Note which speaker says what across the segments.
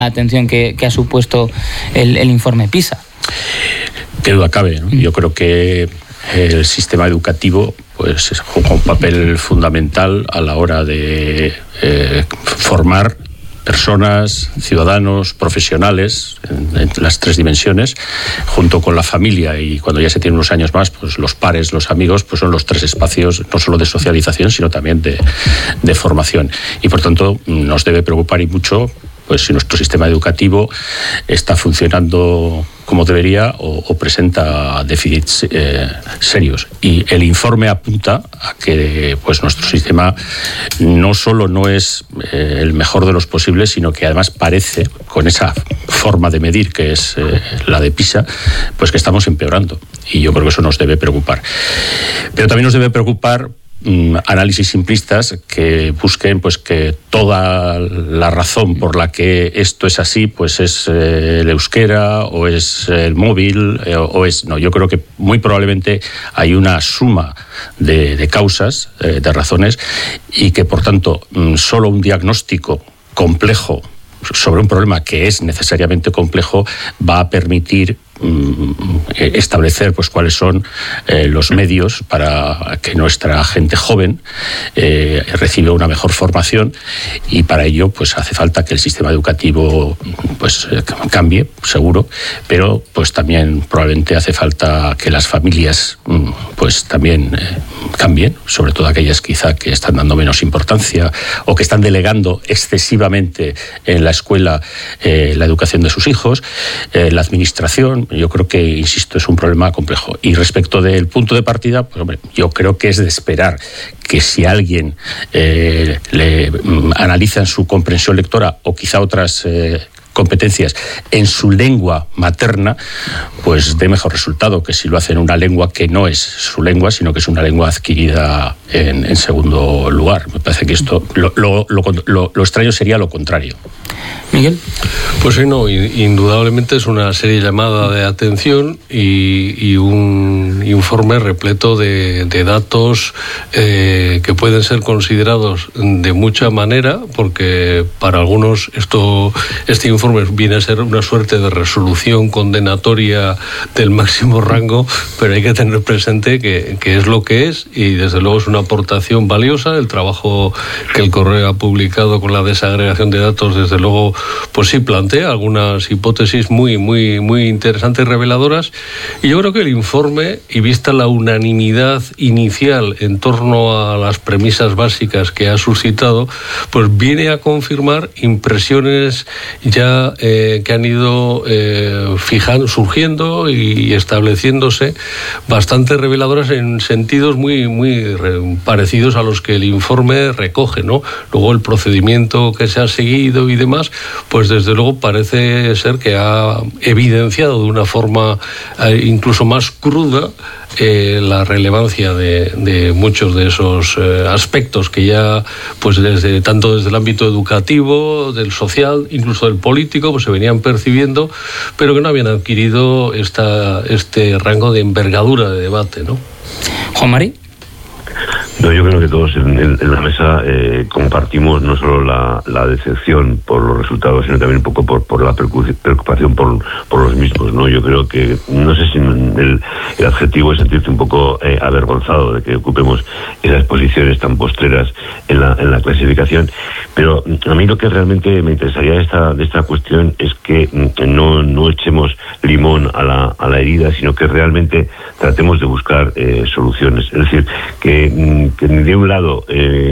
Speaker 1: atención que ha supuesto el informe PISA.
Speaker 2: Qué duda cabe, ¿no? Yo creo que el sistema educativo pues juega un papel fundamental a la hora de formar personas, ciudadanos, profesionales, en las tres dimensiones, junto con la familia, y cuando ya se tiene unos años más, pues los pares, los amigos, pues son los tres espacios no solo de socialización, sino también de formación. Y por tanto nos debe preocupar y mucho pues si nuestro sistema educativo está funcionando como debería o presenta déficits serios. Y el informe apunta a que pues nuestro sistema no solo no es el mejor de los posibles, sino que además parece, con esa forma de medir que es la de PISA, pues que estamos empeorando. Y yo creo que eso nos debe preocupar. Pero también nos debe preocupar análisis simplistas que busquen pues que toda la razón por la que esto es así pues es el euskera o es el móvil o es... No, yo creo que muy probablemente hay una suma de causas, de razones, y que por tanto solo un diagnóstico complejo sobre un problema que es necesariamente complejo va a permitir establecer pues cuáles son los medios para que nuestra gente joven reciba una mejor formación, y para ello pues hace falta que el sistema educativo pues cambie, seguro, pero pues también probablemente hace falta que las familias pues también cambien, sobre todo aquellas quizá que están dando menos importancia o que están delegando excesivamente en la escuela la educación de sus hijos, la administración. Yo creo que, insisto, es un problema complejo. Y respecto del punto de partida, pues hombre, yo creo que es de esperar que si alguien le analiza en su comprensión lectora o quizá otras competencias en su lengua materna, pues dé mejor resultado que si lo hace en una lengua que no es su lengua, sino que es una lengua adquirida en segundo lugar. Me parece que esto lo extraño sería lo contrario.
Speaker 1: Miguel.
Speaker 3: Pues sí, no, indudablemente es una serie llamada de atención y un informe repleto de datos que pueden ser considerados de mucha manera, porque para algunos este informe viene a ser una suerte de resolución condenatoria del máximo rango, pero hay que tener presente que es lo que es, y desde luego es una aportación valiosa. El trabajo que el Correo ha publicado con la desagregación de datos, desde luego, pues sí plantea algunas hipótesis muy, muy, muy interesantes y reveladoras. Y yo creo que el informe, y vista la unanimidad inicial en torno a las premisas básicas que ha suscitado, pues viene a confirmar impresiones ya que han ido surgiendo y estableciéndose, bastante reveladoras en sentidos muy, muy parecidos a los que el informe recoge, ¿no? Luego el procedimiento que se ha seguido y demás, pues desde luego parece ser que ha evidenciado de una forma incluso más cruda la relevancia de muchos de esos aspectos que ya, pues tanto desde el ámbito educativo, del social, incluso del político, pues se venían percibiendo, pero que no habían adquirido este rango de envergadura de debate, ¿no?
Speaker 1: Juan Mari.
Speaker 4: No, yo creo que todos en la mesa compartimos no solo la decepción por los resultados, sino también un poco por la preocupación por los mismos, ¿no? Yo creo que, no sé si el adjetivo es sentirse un poco avergonzado de que ocupemos esas posiciones tan postreras en la clasificación, pero a mí lo que realmente me interesaría de esta cuestión es que no echemos limón a la herida, sino que realmente tratemos de buscar soluciones. Es decir, que de un lado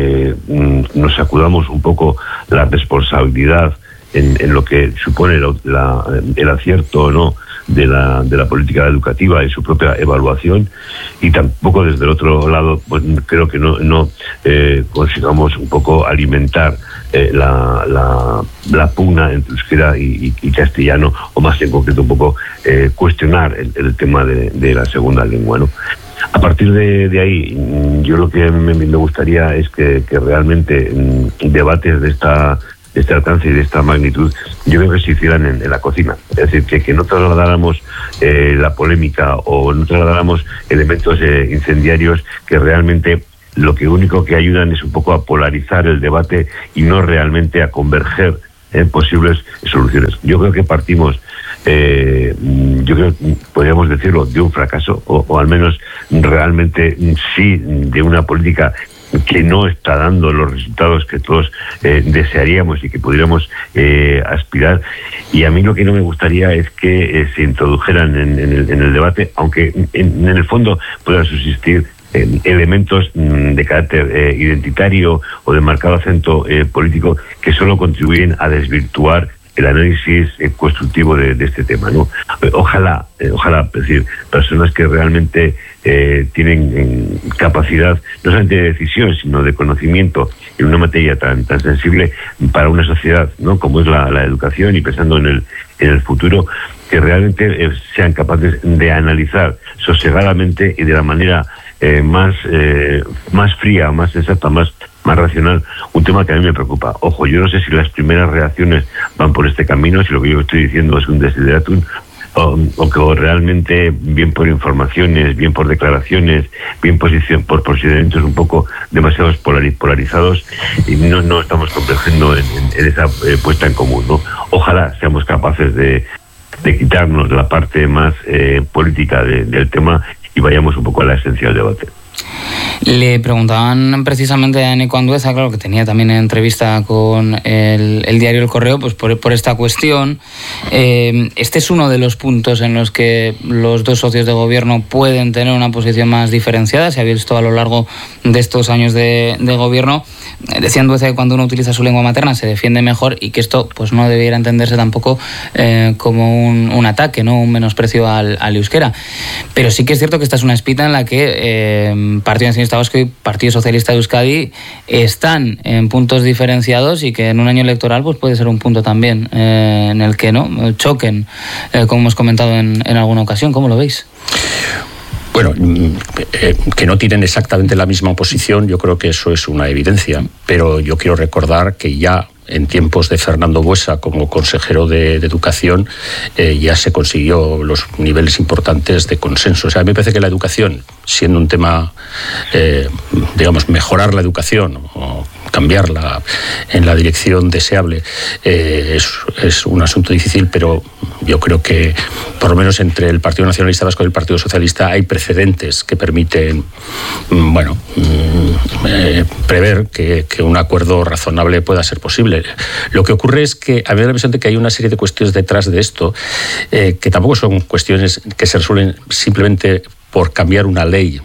Speaker 4: nos sacudamos un poco la responsabilidad en lo que supone el acierto o no de la política educativa y su propia evaluación, y tampoco desde el otro lado pues creo que no consigamos un poco alimentar la pugna entre euskera y castellano, o más en concreto un poco cuestionar el tema de la segunda lengua, ¿no? A partir de ahí, yo lo que me gustaría es que realmente debates de este alcance y de esta magnitud, yo creo que se hicieran en la cocina. Es decir, que no trasladáramos la polémica o no trasladáramos elementos incendiarios que realmente lo único que ayudan es un poco a polarizar el debate y no realmente a converger posibles soluciones. Yo creo que partimos, yo creo que podríamos decirlo, de un fracaso, o al menos realmente sí de una política que no está dando los resultados que todos desearíamos y que pudiéramos aspirar. Y a mí lo que no me gustaría es que se introdujeran en el debate, aunque en el fondo puedan subsistir elementos de carácter identitario o de marcado acento político que solo contribuyen a desvirtuar el análisis constructivo de este tema, ¿no? Ojalá, es decir, personas que realmente tienen capacidad no solamente de decisión, sino de conocimiento en una materia tan sensible para una sociedad, ¿no?, como es la educación, y pensando en el futuro, que realmente sean capaces de analizar sosegadamente y de la manera más fría, más sensata, más racional, un tema que a mí me preocupa. Ojo, yo no sé si las primeras reacciones van por este camino, si lo que yo estoy diciendo es un desideratum, o que realmente, bien por informaciones, bien por declaraciones, bien por posicionamientos un poco demasiados polarizados, y no estamos convergiendo en esa puesta en común, ¿no? Ojalá seamos capaces de quitarnos la parte más política del tema y vayamos un poco a la esencia del debate.
Speaker 1: Le preguntaban precisamente a Eneko Andueza, claro, que tenía también entrevista con el diario El Correo, pues por esta cuestión. Este es uno de los puntos en los que los dos socios de gobierno pueden tener una posición más diferenciada. Se ha visto a lo largo de estos años de gobierno. Decía Andueza que cuando uno utiliza su lengua materna se defiende mejor, y que esto pues no debiera entenderse tampoco como un ataque, no un menosprecio al euskera. Pero sí que es cierto que esta es una espita en la que Partido Nacionalista Vasco y Partido Socialista de Euskadi están en puntos diferenciados, y que en un año electoral pues puede ser un punto también en el que no choquen, como hemos comentado en alguna ocasión. ¿Cómo lo veis?
Speaker 2: Bueno, que no tienen exactamente la misma posición, yo creo que eso es una evidencia, pero yo quiero recordar que ya en tiempos de Fernando Buesa como consejero de Educación ya se consiguió los niveles importantes de consenso. O sea, a mí me parece que la educación, siendo un tema, digamos, mejorar la educación o cambiarla en la dirección deseable, es un asunto difícil, pero yo creo que por lo menos entre el Partido Nacionalista Vasco y el Partido Socialista hay precedentes que permiten, prever que un acuerdo razonable pueda ser posible. Lo que ocurre es que a mí me da la impresión de que hay una serie de cuestiones detrás de esto, que tampoco son cuestiones que se resuelven simplemente por cambiar una ley,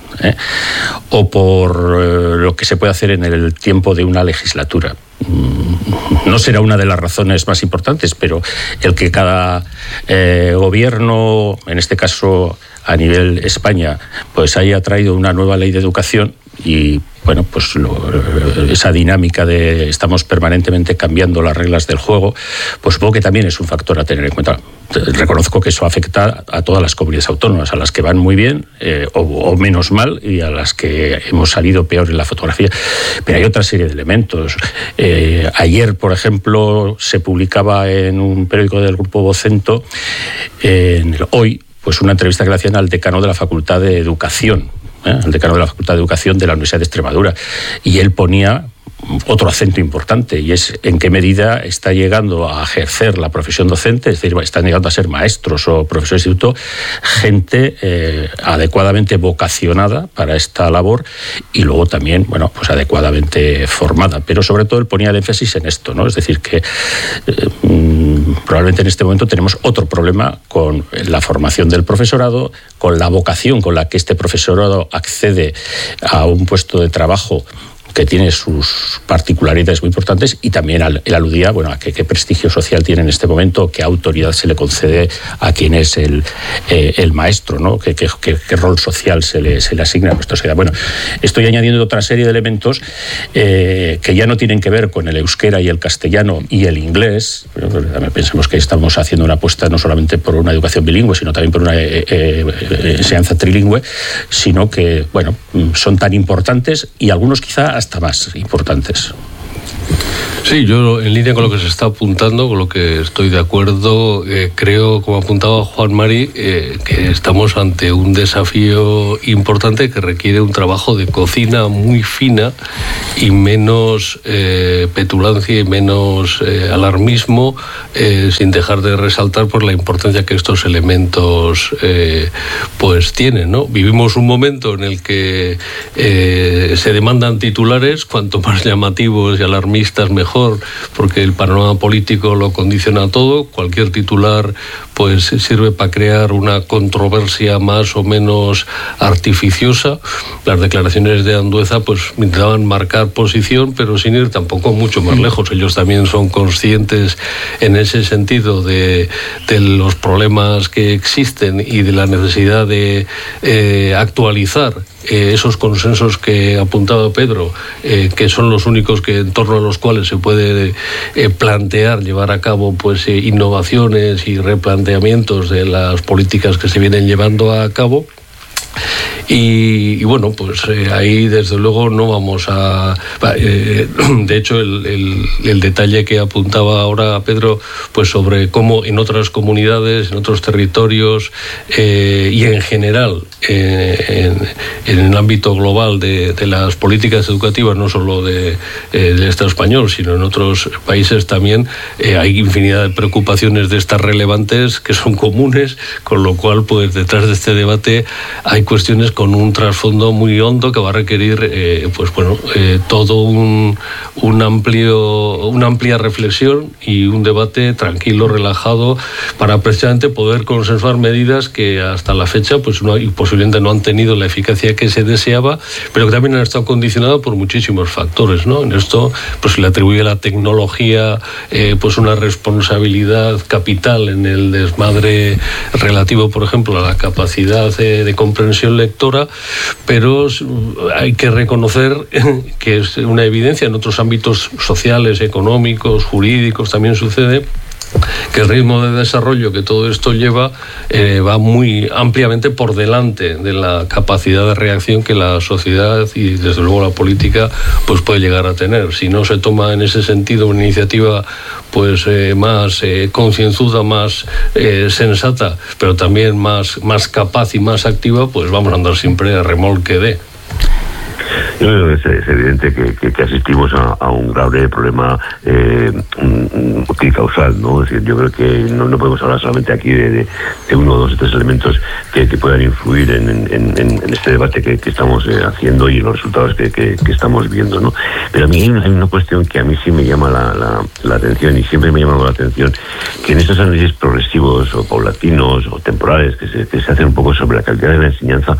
Speaker 2: o por lo que se puede hacer en el tiempo de una legislatura. No será una de las razones más importantes, pero el que cada gobierno, en este caso a nivel España, pues haya traído una nueva ley de educación, y bueno, pues esa dinámica de estamos permanentemente cambiando las reglas del juego, pues supongo que también es un factor a tener en cuenta. Reconozco que eso afecta a todas las comunidades autónomas, a las que van muy bien o menos mal, y a las que hemos salido peor en la fotografía. Pero hay otra serie de elementos. Ayer, por ejemplo, se publicaba en un periódico del Grupo Vocento, en el Hoy, pues una entrevista que le hacían al decano de la Facultad de Educación, el decano de la Facultad de Educación de la Universidad de Extremadura, y él ponía otro acento importante, y es en qué medida está llegando a ejercer la profesión docente, es decir, están llegando a ser maestros o profesores de instituto gente adecuadamente vocacionada para esta labor, y luego también, bueno, pues adecuadamente formada. Pero sobre todo él ponía el énfasis en esto, ¿no? Es decir, que probablemente en este momento tenemos otro problema con la formación del profesorado, con la vocación con la que este profesorado accede a un puesto de trabajo que tiene sus particularidades muy importantes, y también él aludía, bueno, a qué prestigio social tiene en este momento, qué autoridad se le concede a quien es el maestro, ¿no? Qué rol social se le asigna a nuestra sociedad. Bueno, estoy añadiendo otra serie de elementos que ya no tienen que ver con el euskera y el castellano y el inglés. También pensemos que estamos haciendo una apuesta no solamente por una educación bilingüe, sino también por una enseñanza trilingüe, sino que, bueno, son tan importantes, y algunos quizá hasta más importantes.
Speaker 3: Sí, yo en línea con lo que se está apuntando, con lo que estoy de acuerdo, creo, como apuntaba Juan Mari, que estamos ante un desafío importante que requiere un trabajo de cocina muy fina y menos petulancia y menos alarmismo, sin dejar de resaltar por la importancia que estos elementos pues tienen, ¿no? Vivimos un momento en el que se demandan titulares, cuanto más llamativos y alarmistas mejor, porque el panorama político lo condiciona todo. Cualquier titular pues sirve para crear una controversia más o menos artificiosa. Las declaraciones de Andueza pues intentaban marcar posición, pero sin ir tampoco mucho más lejos. Ellos también son conscientes en ese sentido de los problemas que existen y de la necesidad de actualizar esos consensos que apuntaba Pedro, que son los únicos que en torno a los cuales se puede plantear, llevar a cabo pues innovaciones y replanteamientos de las políticas que se vienen llevando a cabo. Y bueno, pues ahí desde luego no vamos a... de hecho, el detalle que apuntaba ahora Pedro, pues sobre cómo en otras comunidades, en otros territorios y en general, en el ámbito global de las políticas educativas, no solo del Estado español, sino en otros países también, hay infinidad de preocupaciones de estas relevantes que son comunes, con lo cual, pues detrás de este debate hay cuestiones con un trasfondo muy hondo que va a requerir todo una amplia reflexión y un debate tranquilo, relajado, para precisamente poder consensuar medidas que hasta la fecha pues posiblemente no han tenido la eficacia que se deseaba, pero que también han estado condicionadas por muchísimos factores, ¿no? En esto pues se le atribuye a la tecnología pues una responsabilidad capital en el desmadre relativo, por ejemplo, a la capacidad de comprensión lectora, pero hay que reconocer que es una evidencia en otros ámbitos sociales, económicos, jurídicos, también sucede que el ritmo de desarrollo que todo esto lleva va muy ampliamente por delante de la capacidad de reacción que la sociedad y desde luego la política pues puede llegar a tener. Si no se toma en ese sentido una iniciativa pues más concienzuda, más sensata, pero también más capaz y más activa, pues vamos a andar siempre a remolque de...
Speaker 4: Yo creo que es evidente que asistimos a un grave problema multicausal, ¿no? Es decir, yo creo que no podemos hablar solamente aquí de uno, dos o tres elementos que puedan influir en este debate que estamos haciendo y los resultados que estamos viendo, ¿no? Pero a mí hay una cuestión que a mí sí me llama la atención, y siempre me ha llamado la atención, que en estos análisis progresivos o paulatinos o temporales que se hacen un poco sobre la calidad de la enseñanza,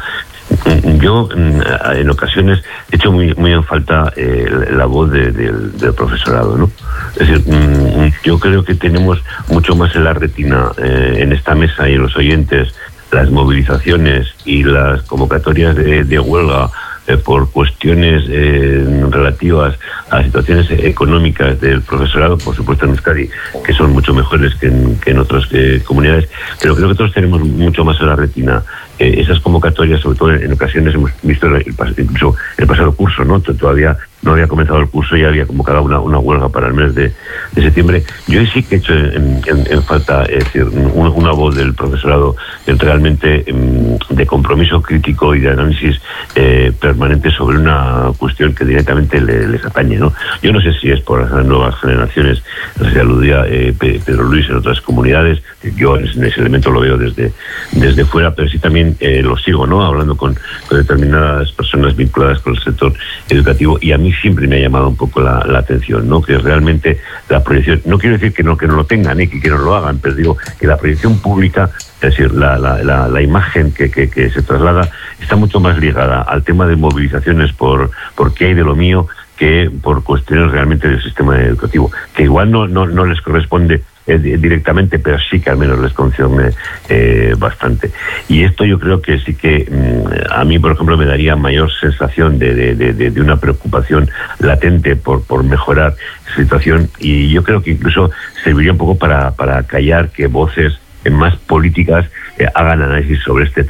Speaker 4: yo en ocasiones he hecho muy en falta la voz del profesorado, ¿no? Es decir, yo creo que tenemos mucho más en la retina en esta mesa y en los oyentes las movilizaciones y las convocatorias de huelga por cuestiones relativas a situaciones económicas del profesorado, por supuesto en Euskadi, que son mucho mejores que en otras comunidades, pero creo que todos tenemos mucho más en la retina esas convocatorias, sobre todo en ocasiones hemos visto incluso el pasado curso, ¿no? Todavía no había comenzado el curso y había convocado una huelga para el mes de septiembre. Yo sí que he hecho en falta, es decir, una voz del profesorado realmente de compromiso crítico y de análisis permanente sobre una cuestión que directamente les atañe, ¿no? Yo no sé si es por las nuevas generaciones, se aludía Pedro Luis en otras comunidades, yo en ese elemento lo veo desde fuera, pero sí también lo sigo, ¿no? Hablando con determinadas personas vinculadas con el sector educativo, y a mí siempre me ha llamado un poco la atención, ¿no? Que realmente la proyección, no quiero decir que no lo tengan ni que no lo hagan, pero digo que la proyección pública, es decir, la imagen que se traslada está mucho más ligada al tema de movilizaciones por qué hay de lo mío, que por cuestiones realmente del sistema educativo, que igual no les corresponde directamente, pero sí que al menos les concierne bastante. Y esto yo creo que sí que a mí, por ejemplo, me daría mayor sensación de una preocupación latente por mejorar esa situación, y yo creo que incluso serviría un poco para callar que voces más políticas hagan análisis sobre este tema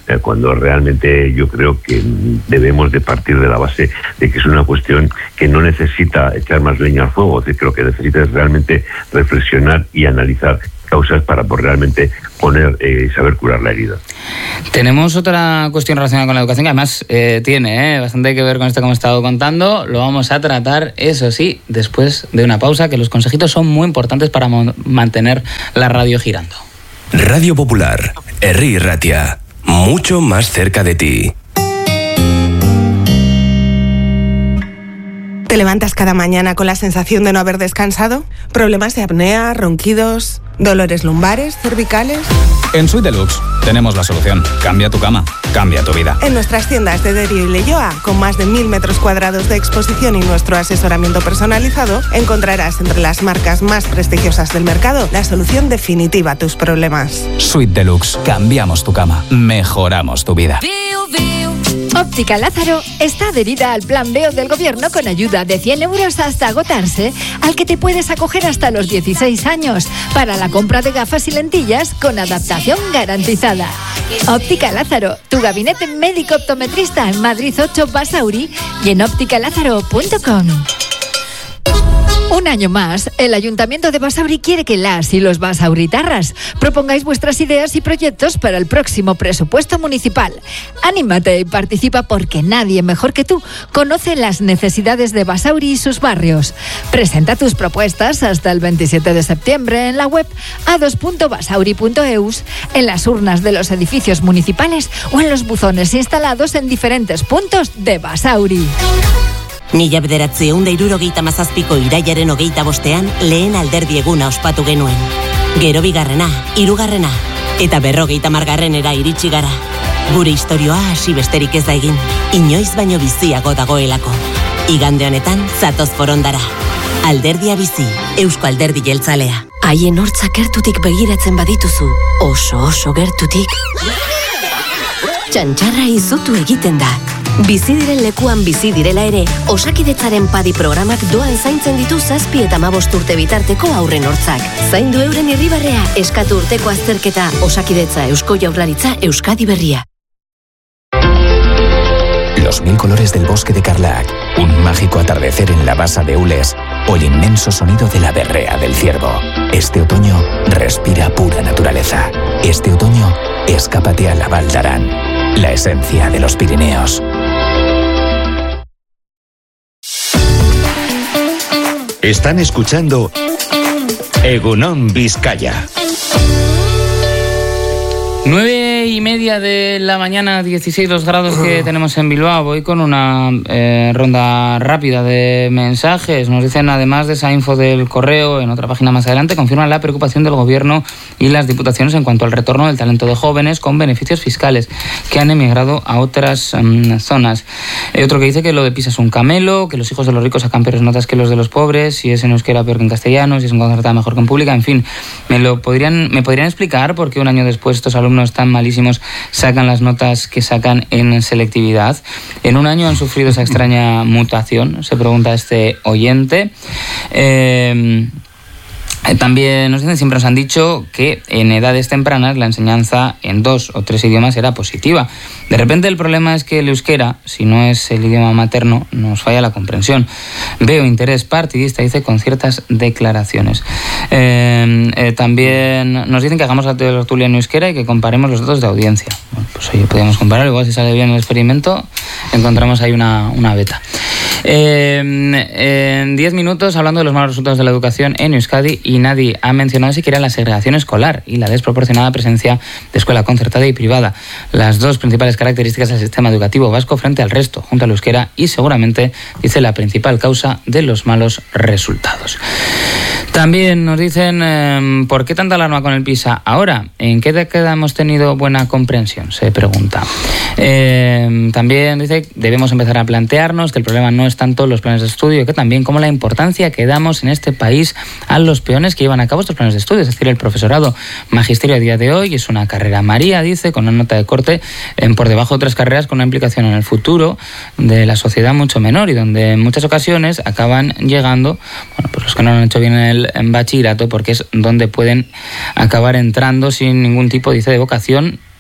Speaker 4: cuando realmente yo creo que debemos de partir de la base de que es una cuestión que no necesita echar más leña al fuego, es decir, que lo que necesita es realmente reflexionar y analizar causas para realmente poner y saber curar la herida.
Speaker 1: Tenemos otra cuestión relacionada con la educación que además tiene bastante que ver con esto que hemos estado contando. Lo vamos a tratar, eso sí, después de una pausa, que los consejitos son muy importantes para mantener la radio girando.
Speaker 5: Radio Popular, Herri Ratia, mucho más cerca de ti.
Speaker 6: ¿Te levantas cada mañana con la sensación de no haber descansado? ¿Problemas de apnea, ronquidos, dolores lumbares, cervicales?
Speaker 7: En Suite Deluxe tenemos la solución. Cambia tu cama, cambia tu vida.
Speaker 6: En nuestras tiendas de Derio y Leioa, con más de 1.000 metros cuadrados de exposición y nuestro asesoramiento personalizado, encontrarás entre las marcas más prestigiosas del mercado la solución definitiva a tus problemas.
Speaker 7: Suite Deluxe. Cambiamos tu cama, mejoramos tu vida.
Speaker 8: Óptica Lázaro está adherida al Plan B del Gobierno con ayuda de 100 euros hasta agotarse, al que te puedes acoger hasta los 16 años para la compra de gafas y lentillas con adaptación garantizada. Óptica Lázaro, tu gabinete médico optometrista en Madrid 8 Basauri y en ópticalázaro.com. Un año más, el Ayuntamiento de Basauri quiere que las y los basauritarras propongáis vuestras ideas y proyectos para el próximo presupuesto municipal. Anímate y participa porque nadie mejor que tú conoce las necesidades de Basauri y sus barrios. Presenta tus propuestas hasta el 27 de septiembre en la web a2.basauri.eus, en las urnas de los edificios municipales o en los buzones instalados en diferentes puntos de Basauri.
Speaker 9: 1977ko irailaren 25ean lehen alderdi eguna ospatu genuen. Gero bigarrena, hirugarrena eta 50. iritsi gara. Gure istorioa hasi besterik ez da egin, inoiz baino biziago dagoelako. Igande honetan zatoz forondara. Alderdia bizi, Eusko Alderdi Jeltzalea.
Speaker 10: Haien hortzak gertutik begiratzen badituzu, oso gertutik, txantxarra izutu egiten da. Bizi diren lekuan bizi direla ere, Osakidetzaren padi programak doan zaintzen ditu 7 eta 15 urte bitarteko haurren hortzak. Zaindu euren irribarrea, eskatu urteko azterketa, Osakidetza Eusko Jaurlaritza Euskadi Berria.
Speaker 11: Los 1000 colores del bosque de Carlac, un mágico atardecer en la basa de Ules o el inmenso sonido de la berrea del ciervo. Este otoño respira pura naturaleza. Este otoño escápate a la Val d'Aran, la esencia de los Pirineos.
Speaker 12: Están escuchando Egunon Vizcaya.
Speaker 1: 9:30 de la mañana, 16 los grados que tenemos en Bilbao. Voy con una ronda rápida de mensajes. Nos dicen, además de esa info del correo, en otra página más adelante, confirman la preocupación del Gobierno y las diputaciones en cuanto al retorno del talento de jóvenes con beneficios fiscales que han emigrado a otras zonas. Otro que dice que lo de Pisa es un camelo, que los hijos de los ricos sacan peores notas que los de los pobres, si es en euskera peor que en castellano, si es en concertada mejor que en pública, en fin. ¿Me podrían explicar por qué un año después estos alumnos tan malísimos sacan las notas que sacan en selectividad? En un año han sufrido esa extraña mutación, se pregunta este oyente. También siempre nos han dicho que en edades tempranas la enseñanza en 2 o 3 idiomas era positiva. De repente el problema es que el euskera, si no es el idioma materno, nos falla la comprensión. Veo interés partidista, dice, con ciertas declaraciones. También nos dicen que hagamos la tertulia en euskera y que comparemos los datos de audiencia. Bueno, pues oye, podríamos comparar, igual si sale bien el experimento, encontramos ahí una beta. En 10 minutos, hablando de los malos resultados de la educación en Euskadi, y nadie ha mencionado siquiera la segregación escolar y la desproporcionada presencia de escuela concertada y privada, las dos principales características del sistema educativo vasco frente al resto, junto al euskera, y seguramente, dice, la principal causa de los malos resultados. También nos dicen, ¿por qué tanta alarma con el PISA ahora? ¿En qué década hemos tenido buena comprensión?, se pregunta. También dice, debemos empezar a plantearnos que el problema no es tanto los planes de estudio, que también como la importancia que damos en este país a los peones que llevan a cabo estos planes de estudio, es decir, el profesorado. Magisterio a día de hoy es una carrera María, dice, con una nota de corte por debajo de otras carreras con una implicación en el futuro de la sociedad mucho menor, y donde en muchas ocasiones acaban llegando, bueno, pues los que no han hecho bien en bachillerato, porque es donde pueden acabar entrando sin ningún tipo, dice, de vocación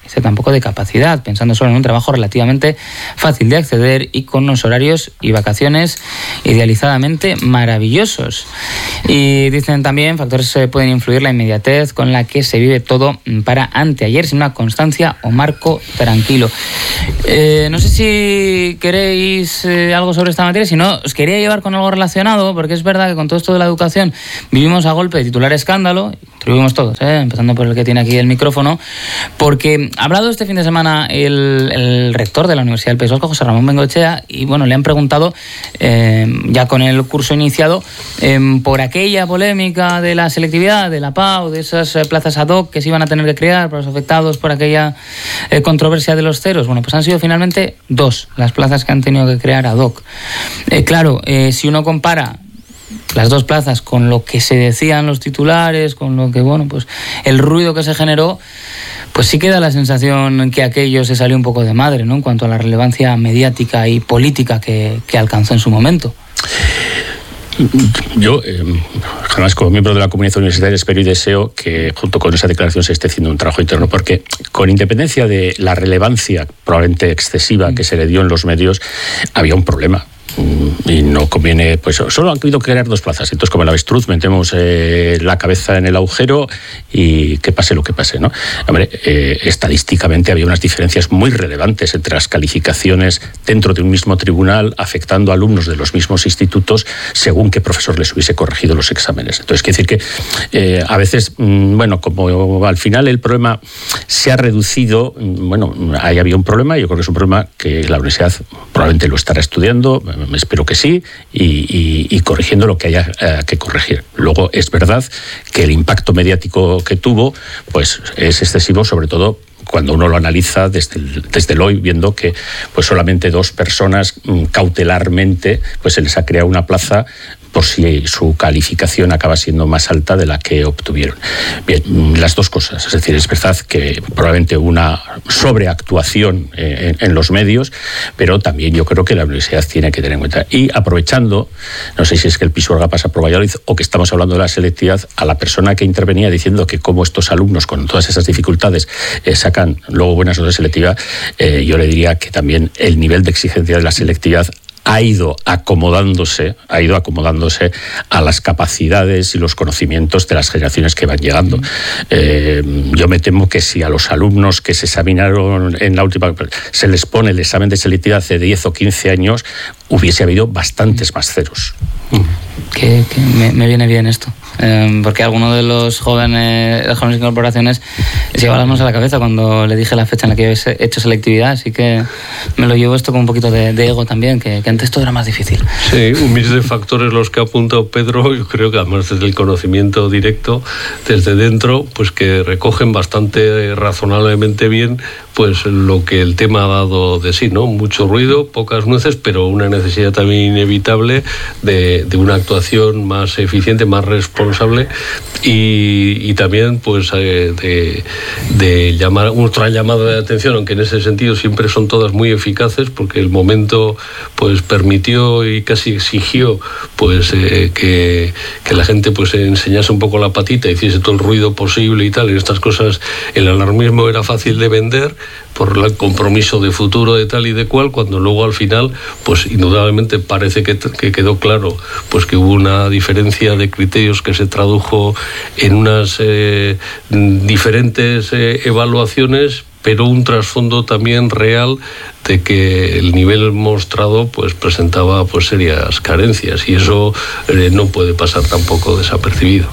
Speaker 1: dice tampoco de capacidad, pensando solo en un trabajo relativamente fácil de acceder y con unos horarios y vacaciones idealizadamente maravillosos. Y dicen también, factores pueden influir la inmediatez con la que se vive todo para anteayer, sin una constancia o marco tranquilo. No sé si queréis algo sobre esta materia, si no, os quería llevar con algo relacionado, porque es verdad que con todo esto de la educación vivimos a golpe de titular escándalo, vivimos todos, empezando por el que tiene aquí el micrófono, porque ha hablado este fin de semana el rector de la Universidad del País Vasco, José Ramón Bengoechea, y bueno, le han preguntado, ya con el curso iniciado, por aquella polémica de la selectividad, de la PAU, de esas plazas ad hoc que se iban a tener que crear para los afectados por aquella controversia de los ceros. Bueno, pues han sido finalmente 2 las plazas que han tenido que crear ad hoc. Claro, si uno compara las 2 plazas con lo que se decían los titulares, con lo que, bueno, pues el ruido que se generó, pues sí queda la sensación que aquello se salió un poco de madre, ¿no?, en cuanto a la relevancia mediática y política que alcanzó en su momento.
Speaker 2: Yo, además, como miembro de la comunidad universitaria, espero y deseo que junto con esa declaración se esté haciendo un trabajo interno, porque con independencia de la relevancia probablemente excesiva que se le dio en los medios, había un problema. Y no conviene, pues solo han querido crear 2 plazas, entonces como el avestruz metemos la cabeza en el agujero y que pase lo que pase, ¿no? Hombre, estadísticamente había unas diferencias muy relevantes entre las calificaciones dentro de un mismo tribunal, afectando a alumnos de los mismos institutos según qué profesor les hubiese corregido los exámenes. Entonces, quiere decir que a veces, bueno, como al final el problema se ha reducido, bueno, ahí había un problema, yo creo que es un problema que la universidad probablemente lo estará estudiando, me espero que sí, y corrigiendo lo que haya que corregir. Luego es verdad que el impacto mediático que tuvo pues es excesivo, sobre todo cuando uno lo analiza desde el hoy, viendo que pues solamente 2 personas cautelarmente pues se les ha creado una plaza por si su calificación acaba siendo más alta de la que obtuvieron. Bien, las 2 cosas. Es decir, es verdad que probablemente una sobreactuación en los medios, pero también yo creo que la universidad tiene que tener en cuenta. Y aprovechando, no sé si es que el Pisuerga pasa por Valladolid o que estamos hablando de la selectividad, a la persona que intervenía diciendo que como estos alumnos con todas esas dificultades sacan luego buenas notas de selectividad, yo le diría que también el nivel de exigencia de la selectividad ha ido acomodándose a las capacidades y los conocimientos de las generaciones que van llegando. Yo me temo que si a los alumnos que se examinaron en la última se les pone el examen de selectividad hace 10 o 15 años, hubiese habido bastantes más ceros.
Speaker 1: Que me viene bien esto, porque alguno de los jóvenes incorporaciones se lleva las manos a la cabeza cuando le dije la fecha en la que había hecho selectividad, así que me lo llevo esto con un poquito de ego también, que antes todo era más difícil. Sí,
Speaker 3: un mix de factores los que ha apuntado Pedro, yo creo que además desde el conocimiento directo, desde dentro, pues que recogen bastante razonablemente bien pues lo que el tema ha dado de sí, ¿no? Mucho ruido, pocas nueces, pero una necesidad también inevitable de una actuación más eficiente, más responsable y también pues de llamar otra llamada de atención, aunque en ese sentido siempre son todas muy eficaces, porque el momento pues permitió y casi exigió pues que la gente pues enseñase un poco la patita, hiciese todo el ruido posible y tal. En estas cosas el alarmismo era fácil de vender por el compromiso de futuro de tal y de cual, cuando luego al final pues indudablemente parece que quedó claro pues que hubo una diferencia de criterios que se tradujo en unas diferentes evaluaciones, pero un trasfondo también real de que el nivel mostrado pues presentaba pues serias carencias, y eso no puede pasar tampoco desapercibido.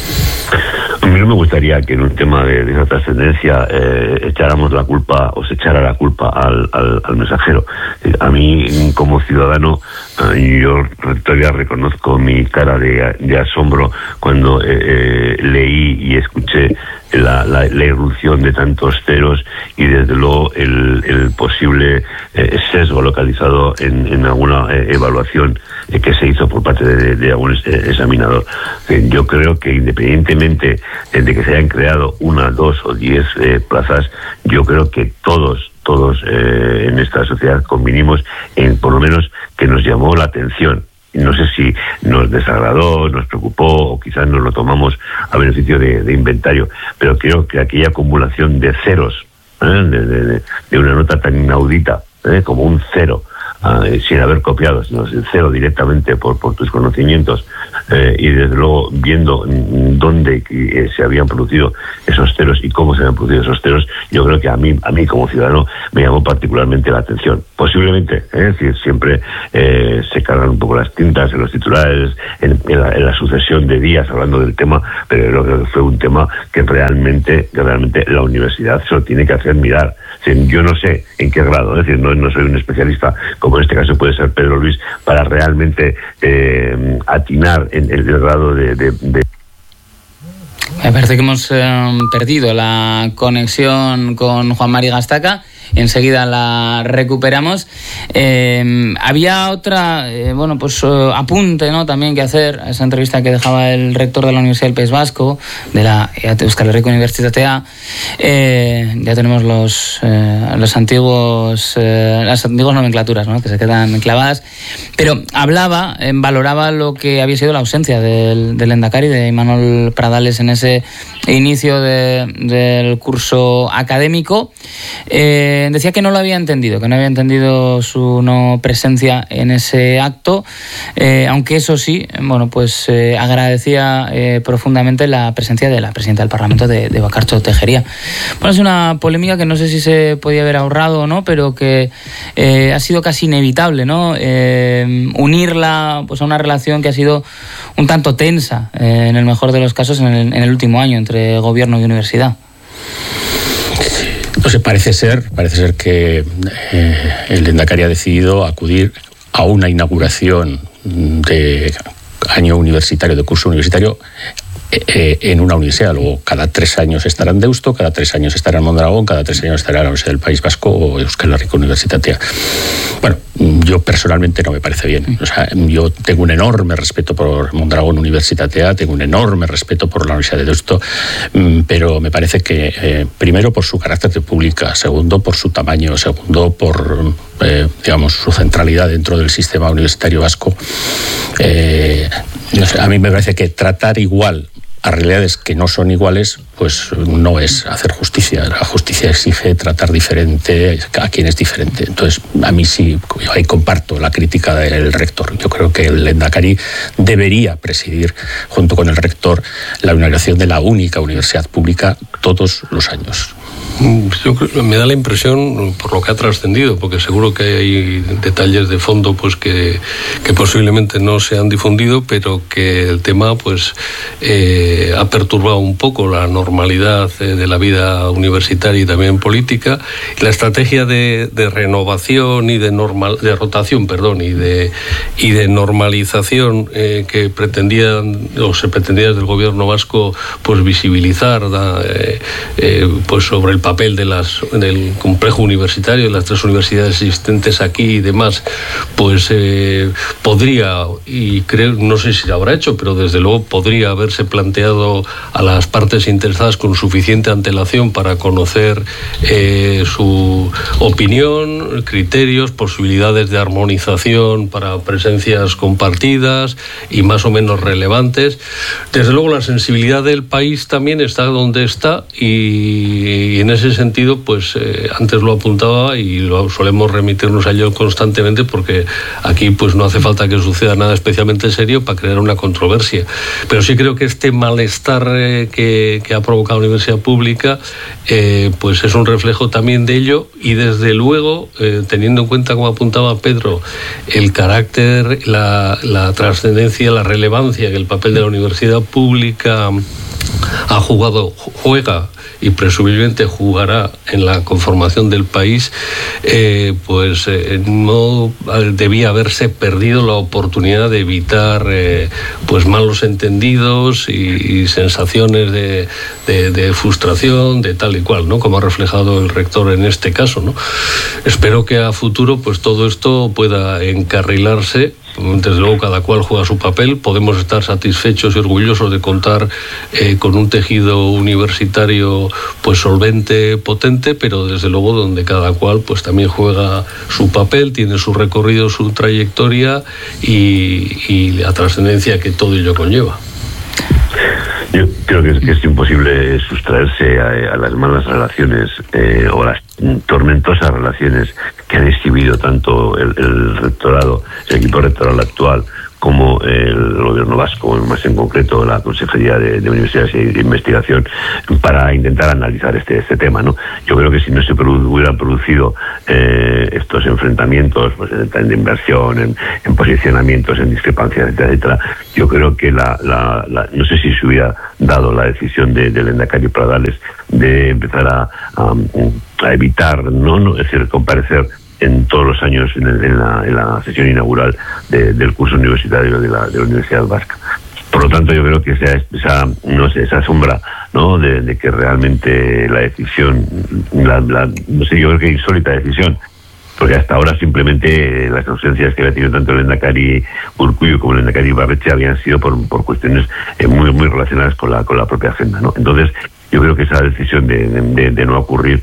Speaker 4: A mí no me gustaría que en un tema de esa trascendencia echáramos la culpa o se echara la culpa al mensajero. A mí, como ciudadano, yo todavía reconozco mi cara de asombro cuando leí y escuché la irrupción de tantos ceros y desde luego el posible sesgo localizado en alguna evaluación que se hizo por parte de algún examinador. Yo creo que independientemente de que se hayan creado 1, 2 o 10 plazas, yo creo que todos en esta sociedad convinimos en por lo menos que nos llamó la atención. No sé si nos desagradó, nos preocupó o quizás nos lo tomamos a beneficio de inventario, pero creo que aquella acumulación de ceros de una nota tan inaudita como un 0, sin haber copiado, sino el 0 directamente por tus conocimientos, y desde luego viendo dónde se habían producido esos ceros y cómo se habían producido esos ceros, yo creo que a mí como ciudadano me llamó particularmente la atención. Posiblemente, es decir, siempre se cargan un poco las tintas en los titulares, en la sucesión de días hablando del tema, pero yo creo que fue un tema que realmente la universidad se lo tiene que hacer mirar. Yo no sé en qué grado, es decir, no soy un especialista, como en este caso puede ser Pedro Luis, para realmente atinar en el grado de...
Speaker 1: Me parece que hemos perdido la conexión con Juan Mari Gastaca. Enseguida la recuperamos. Había otra, apunte, ¿no?, también que hacer a esa entrevista que dejaba el rector de la Universidad del País Vasco, de la Euskal Herriko Unibertsitatea. Ya tenemos las antiguas nomenclaturas, ¿no?, que se quedan clavadas. Pero valoraba lo que había sido la ausencia del Lehendakari, de Imanol Pradales, en ese inicio del curso académico. Decía que no lo había entendido, que no había entendido su no presencia en ese acto, aunque eso sí, agradecía profundamente la presencia de la presidenta del Parlamento, de Bakartxo Tejeria. Bueno, es una polémica que no sé si se podía haber ahorrado o no, pero que ha sido casi inevitable, ¿no? Unirla a una relación que ha sido un tanto tensa, en el mejor de los casos, en el último año, entre gobierno y universidad.
Speaker 2: No sé, parece ser que el Lehendakari ha decidido acudir a una inauguración de año universitario, de curso universitario, en una universidad. Luego, cada 3 años estará en Deusto, cada 3 años estará en Mondragón, cada 3 años estará en la Universidad del País Vasco o Euskal Herriko Unibertsitatea. Bueno, yo personalmente no me parece bien. O sea, yo tengo un enorme respeto por Mondragón Unibertsitatea, tengo un enorme respeto por la Universidad de Deusto, pero me parece que, primero, por su carácter de pública, segundo, por su tamaño, segundo, por su centralidad dentro del sistema universitario vasco, a mí me parece que tratar igual a realidades que no son iguales, pues no es hacer justicia. La justicia exige tratar diferente a quien es diferente. Entonces, a mí sí, yo ahí comparto la crítica del rector. Yo creo que el Lehendakari debería presidir, junto con el rector, la inauguración de la única universidad pública todos los años.
Speaker 3: Yo creo, me da la impresión, por lo que ha trascendido, porque seguro que hay detalles de fondo pues que posiblemente no se han difundido, pero que el tema ha perturbado un poco la normalidad de la vida universitaria y también política. La estrategia de renovación y de rotación, y de normalización que pretendían o se pretendía desde el gobierno vasco visibilizar sobre el papel del complejo universitario, de las 3 universidades existentes aquí y demás, podría, y creo, no sé si se habrá hecho, pero desde luego podría haberse planteado a las partes interesadas con suficiente antelación para conocer su opinión, criterios, posibilidades de armonización para presencias compartidas y más o menos relevantes. Desde luego la sensibilidad del país también está donde está, y en ese sentido, antes lo apuntaba y solemos remitirnos a ello constantemente, porque aquí no hace falta que suceda nada especialmente serio para crear una controversia. Pero sí creo que este malestar que ha provocado la universidad pública es un reflejo también de ello, y desde luego, teniendo en cuenta, como apuntaba Pedro, el carácter, la trascendencia, la relevancia que el papel de la universidad pública juega y presumiblemente jugará en la conformación del país, no debía haberse perdido la oportunidad de evitar malos entendidos y sensaciones de frustración, de tal y cual, ¿no?, como ha reflejado el rector en este caso, ¿no? Espero que a futuro todo esto pueda encarrilarse. Desde luego, cada cual juega su papel. Podemos estar satisfechos y orgullosos de contar con un tejido universitario solvente, potente, pero desde luego donde cada cual también juega su papel, tiene su recorrido, su trayectoria y la trascendencia que todo ello conlleva.
Speaker 4: Yo creo que es imposible sustraerse a las malas relaciones o a las tormentosas relaciones que han exhibido tanto el rectorado, el equipo rectoral actual, como el gobierno vasco, más en concreto la Consejería de Universidades y de Investigación, para intentar analizar este tema, ¿no? Yo creo que si no se hubieran producido estos enfrentamientos, pues, en inversión, en posicionamientos, en discrepancias, etcétera, yo creo que no sé si se hubiera dado la decisión del Lehendakari Pradales de empezar a evitar, no, es decir, comparecer en todos los años en la sesión inaugural del curso universitario de la Universidad Vasca. Por lo tanto, yo creo que esa sombra, ¿no?, de que realmente la decisión, no sé, yo creo que insólita decisión, porque hasta ahora simplemente las ausencias que había tenido tanto el Lehendakari Urkullu como el Lehendakari Ibarretxe habían sido por cuestiones muy muy relacionadas con la propia agenda, ¿no? Entonces, yo creo que esa decisión de no acudir,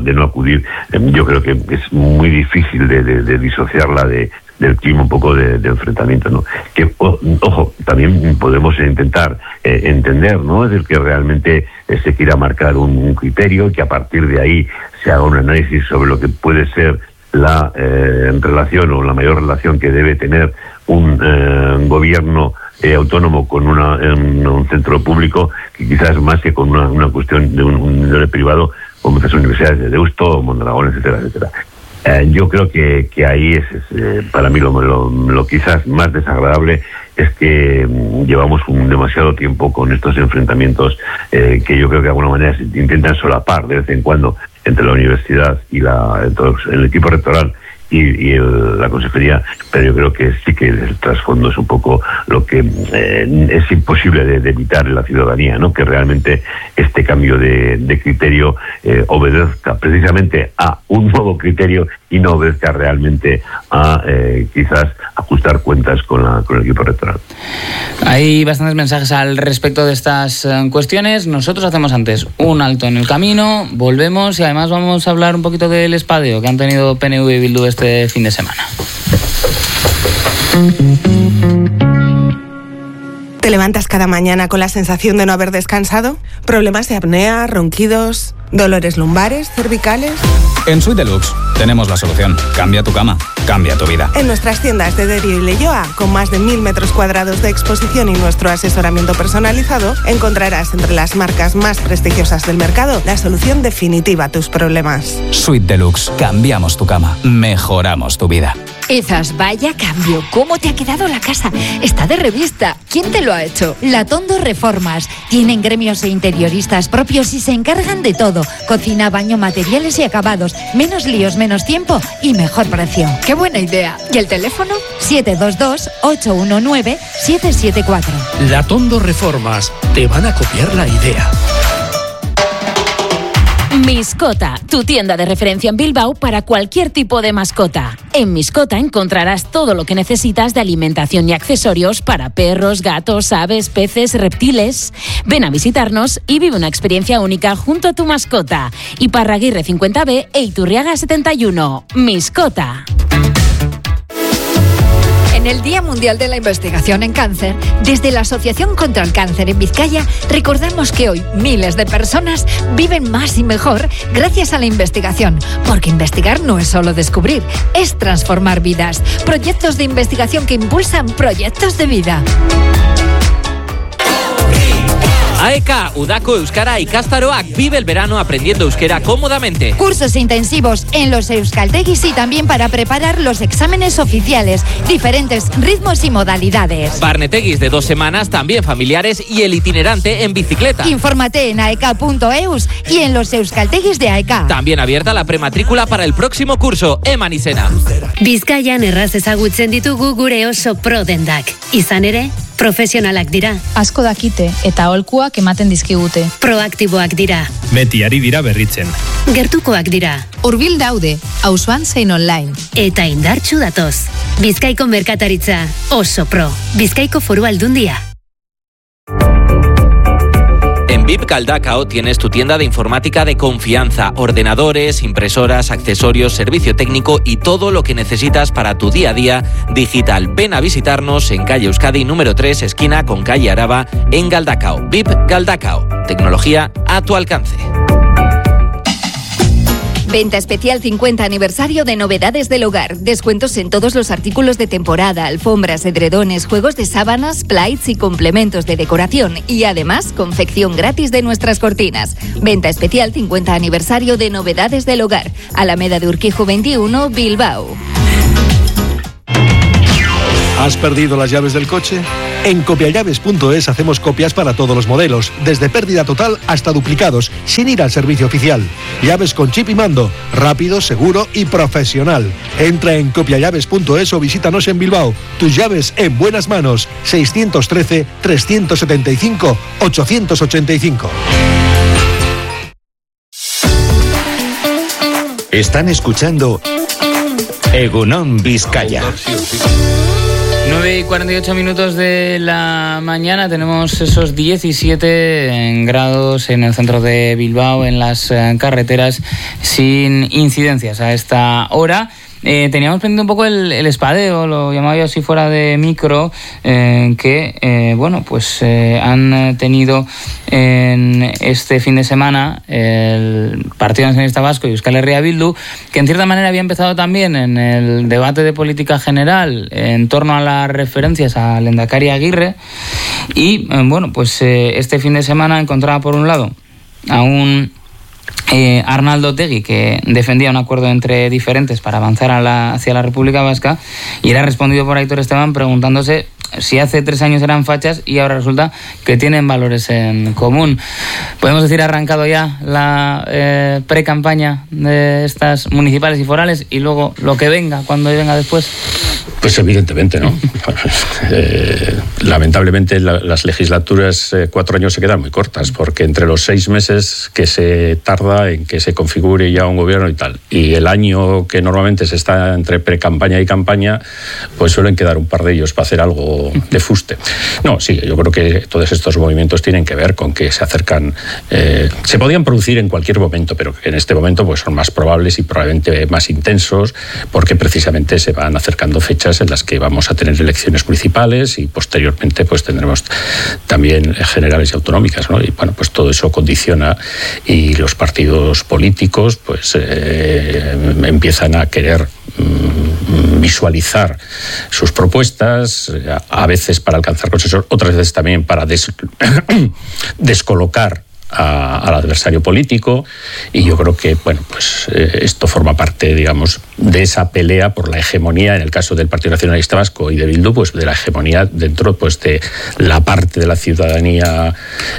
Speaker 4: yo creo que es muy difícil de disociarla del clima un poco de enfrentamiento, ¿no? Que, ojo, también podemos intentar entender, ¿no?, es decir, que realmente se quiera marcar un criterio, que a partir de ahí se haga un análisis sobre lo que puede ser la relación o la mayor relación que debe tener un gobierno autónomo con un centro público, que quizás más que con una cuestión de un nivel privado, como las universidades de Deusto, Mondragón, etcétera, etcétera. Yo creo que ahí es para mí lo quizás más desagradable, es que llevamos demasiado tiempo con estos enfrentamientos que yo creo que de alguna manera se intentan solapar de vez en cuando entre la universidad y el equipo rectoral y la consejería, pero yo creo que sí que el trasfondo es un poco lo que es imposible de evitar en la ciudadanía, ¿no?, que realmente este cambio de criterio obedezca precisamente a un nuevo criterio y no obedezca realmente a quizás ajustar cuentas con el equipo rectoral.
Speaker 1: Hay bastantes mensajes al respecto de estas cuestiones. Nosotros hacemos antes un alto en el camino, volvemos y además vamos a hablar un poquito del espadeo que han tenido PNV y Bildu este fin de semana.
Speaker 6: ¿Te levantas cada mañana con la sensación de no haber descansado? ¿Problemas de apnea, ronquidos, dolores lumbares, cervicales?
Speaker 7: En Suite Deluxe tenemos la solución. Cambia tu cama, cambia tu vida.
Speaker 6: En nuestras tiendas de Derio y Leioa, con más de 1000 metros cuadrados de exposición y nuestro asesoramiento personalizado, encontrarás entre las marcas más prestigiosas del mercado la solución definitiva a tus problemas.
Speaker 7: Suite Deluxe. Cambiamos tu cama, mejoramos tu vida.
Speaker 8: Izas, vaya cambio. ¿Cómo te ha quedado la casa? Está de revista. ¿Quién te lo ha hecho? La Tondo Reformas. Tienen gremios e interioristas propios y se encargan de todo. Cocina, baño, materiales y acabados. Menos líos, menos tiempo y mejor precio. ¡Qué buena idea! ¿Y el teléfono? 722-819-774.
Speaker 13: La Tondo Reformas. Te van a copiar la idea.
Speaker 14: Miscota, tu tienda de referencia en Bilbao para cualquier tipo de mascota. En Miscota encontrarás todo lo que necesitas de alimentación y accesorios para perros, gatos, aves, peces, reptiles. Ven a visitarnos y vive una experiencia única junto a tu mascota. Iparraguirre 50B e Iturriaga 71. Miscota.
Speaker 8: En el Día Mundial de la Investigación en Cáncer, desde la Asociación contra el Cáncer en Vizcaya, recordamos que hoy miles de personas viven más y mejor gracias a la investigación, porque investigar no es solo descubrir, es transformar vidas. Proyectos de investigación que impulsan proyectos de vida.
Speaker 15: AEK, Udako Euskara Ikastaroak, vive el verano aprendiendo euskera cómodamente.
Speaker 8: Cursos intensivos en los euskaltegis y también para preparar los exámenes oficiales, diferentes ritmos y modalidades.
Speaker 15: Barnetegis de 2 semanas, también familiares, y el itinerante en bicicleta.
Speaker 8: Infórmate en aek.eus y en los euskaltegis de AEK.
Speaker 15: También abierta la prematrícula para el próximo curso, Eman izena.
Speaker 16: Bizkaian erraz ezagutzen ditugu gure oso pro dendak. Izan ere, profesionalak dira.
Speaker 17: Asko dakite eta aholkuak ematen dizkigute.
Speaker 16: Proaktiboak dira.
Speaker 18: Beti ari dira berritzen.
Speaker 16: Gertukoak dira.
Speaker 17: Hurbil daude, auzoan zein online.
Speaker 16: Eta indartsu datoz. Bizkaiko merkataritza oso pro. Bizkaiko Foru Aldundia.
Speaker 15: En VIP Galdacao tienes tu tienda de informática de confianza, ordenadores, impresoras, accesorios, servicio técnico y todo lo que necesitas para tu día a día digital. Ven a visitarnos en calle Euskadi número 3, esquina con calle Araba, en Galdacao. VIP Galdacao, tecnología a tu alcance.
Speaker 8: Venta especial 50 aniversario de Novedades del Hogar. Descuentos en todos los artículos de temporada, alfombras, edredones, juegos de sábanas, plaits y complementos de decoración. Y además, confección gratis de nuestras cortinas. Venta especial 50 aniversario de Novedades del Hogar. Alameda de Urquijo 21, Bilbao.
Speaker 19: ¿Has perdido las llaves del coche? En copiallaves.es hacemos copias para todos los modelos, desde pérdida total hasta duplicados, sin ir al servicio oficial. Llaves con chip y mando, rápido, seguro y profesional. Entra en copiallaves.es o visítanos en Bilbao. Tus llaves en buenas manos. 613-375-885.
Speaker 12: Están escuchando Egunon Vizcaya.
Speaker 1: 9:48 de la mañana, tenemos esos 17 grados en el centro de Bilbao, en las carreteras, sin incidencias a esta hora. Teníamos pendiente un poco el espadeo, lo llamaba yo así fuera de micro, que han tenido en este fin de semana el Partido Nacionalista Vasco y Euskal Herria Bildu, que en cierta manera había empezado también en el debate de política general en torno a las referencias a Lehendakari Aguirre, y este fin de semana encontraba por un lado a un Arnaldo Otegi, que defendía un acuerdo entre diferentes para avanzar hacia la República Vasca, y era respondido por Aitor Esteban preguntándose si hace 3 años eran fachas y ahora resulta que tienen valores en común. Podemos decir, arrancado ya la pre-campaña de estas municipales y forales, y luego lo que venga, cuando venga después.
Speaker 2: Pues evidentemente, ¿no? Lamentablemente las legislaturas 4 años se quedan muy cortas, porque entre los 6 meses que se tarda en que se configure ya un gobierno y tal, y el año que normalmente se está entre pre-campaña y campaña, pues suelen quedar un par de ellos para hacer algo de fuste. No, sí, yo creo que todos estos movimientos tienen que ver con que se acercan, se podían producir en cualquier momento, pero que en este momento pues son más probables y probablemente más intensos, porque precisamente se van acercando fechas en las que vamos a tener elecciones municipales y posteriormente pues tendremos también generales y autonómicas, ¿no? Y bueno, pues todo eso condiciona, y los partidos políticos pues empiezan a querer visualizar sus propuestas, a veces para alcanzar consensos, otras veces también para descolocar al adversario político, y yo creo que esto forma parte, digamos, de esa pelea por la hegemonía, en el caso del Partido Nacionalista Vasco y de Bildu, pues de la hegemonía dentro pues de la parte de la ciudadanía